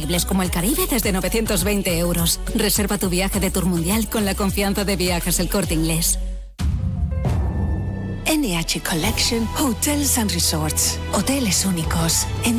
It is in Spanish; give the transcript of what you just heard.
increíbles como el Caribe desde 920 euros. Reserva tu viaje de Tour Mundial con la confianza de Viajes El Corte Inglés. NH Collection Hotels and Resorts. Hoteles únicos en